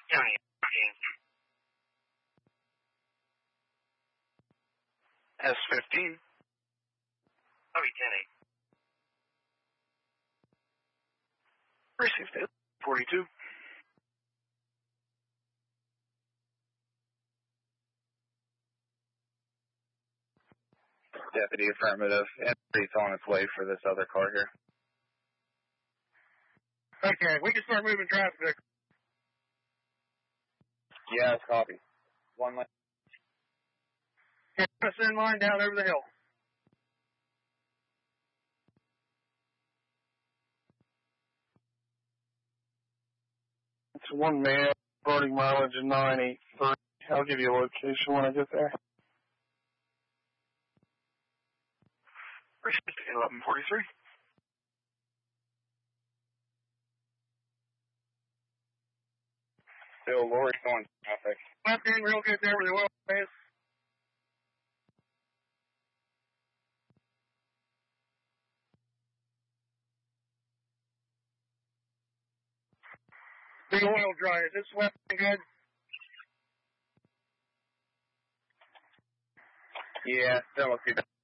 County 15. S15. Copy 10-8. Received 42. Deputy affirmative. It's on its way for this other car here. Okay, we can start moving traffic. Yes, copy. One lane. Okay, send line down over the hill. It's one man, boarding mileage of 983. I'll give you a location when I get there. Received 1143. Bill, Lori's going traffic. Left in real good there where the oil is. The oil dryer, is this left good? Yeah, don't look too bad.